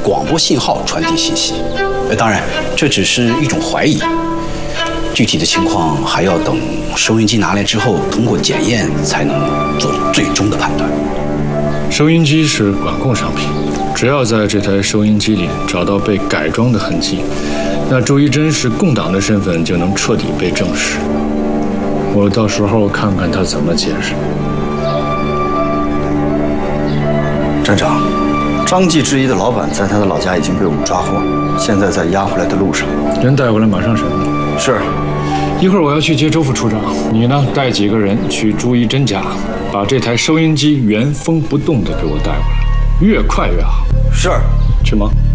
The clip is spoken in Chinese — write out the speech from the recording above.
广播信号传递信息。当然，这只是一种怀疑，具体的情况还要等收音机拿来之后，通过检验才能做最终的判断。 收音机是管控商品，只要在这台收音机里找到被改装的痕迹，那朱一真是共党的身份就能彻底被证实。我到时候看看他怎么解释。 站长，张记制衣的老板在他的老家已经被我们抓获，现在在押回来的路上。 人带回来马上审理。 是。 一会儿我要去接周副处长，你呢带几个人去朱一真家，把这台收音机原封不动的给我带回来，越快越好。 是。 去忙。